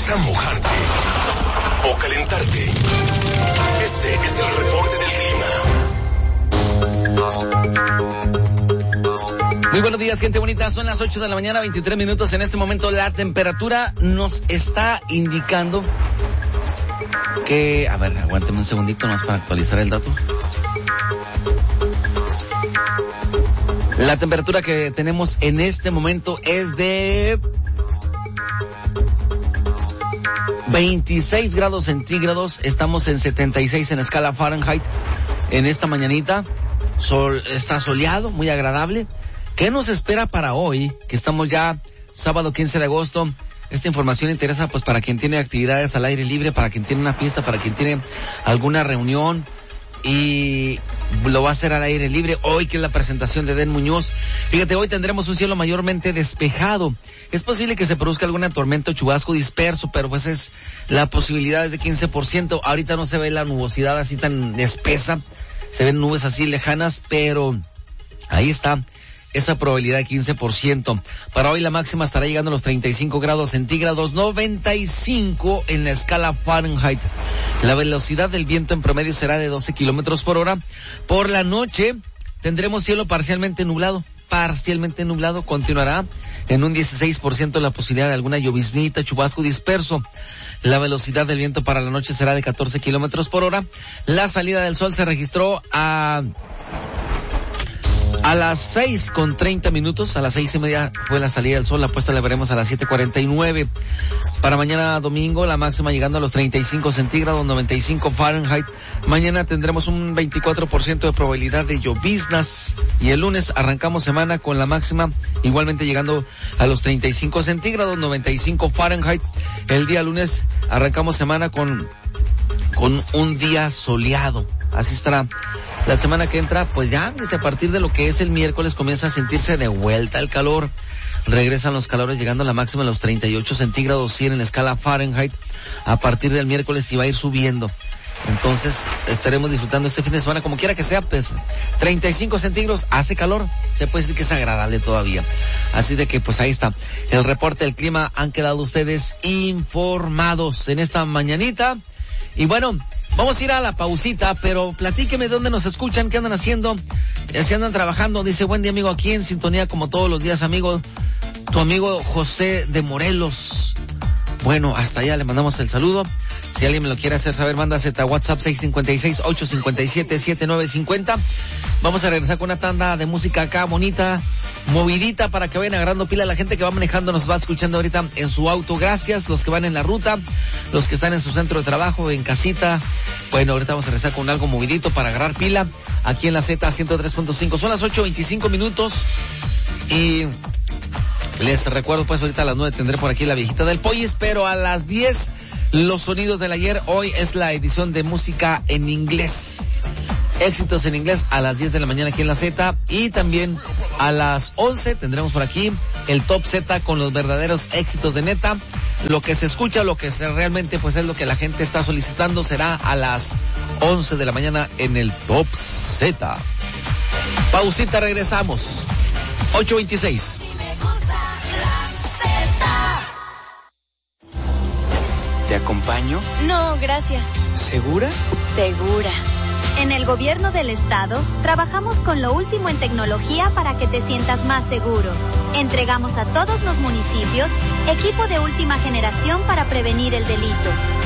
¿Vas a mojarte o calentarte? Este es el reporte del clima. Muy buenos días, gente bonita. Son las 8 de la mañana, 23 minutos. En este momento la temperatura nos está indicando que... A ver, aguánteme un segundito más para actualizar el dato. La temperatura que tenemos en este momento es de 26 grados centígrados. Estamos en 76 en la escala Fahrenheit. En esta mañanita sol está soleado, muy agradable. ¿Qué nos espera para hoy? Que estamos ya sábado 15 de agosto. Esta información interesa pues para quien tiene actividades al aire libre, para quien tiene una fiesta, para quien tiene alguna reunión y lo va a hacer al aire libre. Hoy que es la presentación de Den Muñoz. Fíjate, hoy tendremos un cielo mayormente despejado. Es posible que se produzca alguna tormenta o chubasco disperso, pero pues es la posibilidad es de 15%. Ahorita no se ve la nubosidad así tan espesa, se ven nubes así lejanas, pero ahí está esa probabilidad de 15%. Para hoy la máxima estará llegando a los 35 grados centígrados, 95 en la escala Fahrenheit. La velocidad del viento en promedio será de 12 kilómetros por hora. Por la noche tendremos cielo parcialmente nublado. Continuará en un 16% la posibilidad de alguna lloviznita, chubasco disperso. La velocidad del viento para la noche será de 14 kilómetros por hora. La salida del sol se registró a las 6:30, a las 6:30 fue la salida del sol, la puesta la veremos a las 7:49. Para mañana domingo, la máxima llegando a los 35 centígrados, 95 Fahrenheit. Mañana tendremos un 24% de probabilidad de lloviznas y el lunes arrancamos semana con la máxima igualmente llegando a los 35 centígrados, 95 Fahrenheit. El día lunes arrancamos semana con un día soleado. Así estará la semana que entra, pues ya, a partir de lo que es el miércoles comienza a sentirse de vuelta el calor. Regresan los calores llegando a la máxima a los 38 centígrados, 100 en la escala Fahrenheit. A partir del miércoles iba a ir subiendo. Entonces estaremos disfrutando este fin de semana como quiera que sea, pues 35 centígrados, hace calor, se puede decir que es agradable todavía. Así de que pues ahí está el reporte del clima, han quedado ustedes informados en esta mañanita. Y bueno, vamos a ir a la pausita, pero platíqueme de dónde nos escuchan, qué andan haciendo, si andan trabajando. Dice, buen día amigo, aquí en sintonía como todos los días amigo, tu amigo José de Morelos. Bueno, hasta allá le mandamos el saludo. Si alguien me lo quiere hacer saber, mándase a WhatsApp 656-857-7950. Vamos a regresar con una tanda de música acá bonita, movidita, para que vayan agarrando pila. La gente que va manejando nos va escuchando ahorita en su auto. Gracias, los que van en la ruta, los que están en su centro de trabajo, en casita. Bueno, ahorita vamos a regresar con algo movidito para agarrar pila aquí en la Z103.5. Son las 8:25 minutos y les recuerdo pues ahorita a las 9 tendré por aquí la viejita del Pollis, pero a las 10 los sonidos del ayer. Hoy es la edición de música en inglés. Éxitos en inglés a las 10 de la mañana aquí en la Z, y también a las 11 tendremos por aquí el Top Z con los verdaderos éxitos de neta. Lo que se escucha, lo que se realmente pues es lo que la gente está solicitando, será a las 11 de la mañana en el Top Z. Pausita, regresamos. 8:26. ¿Te acompaño? No, gracias. ¿Segura? Segura. En el gobierno del estado, trabajamos con lo último en tecnología para que te sientas más seguro. Entregamos a todos los municipios equipo de última generación para prevenir el delito.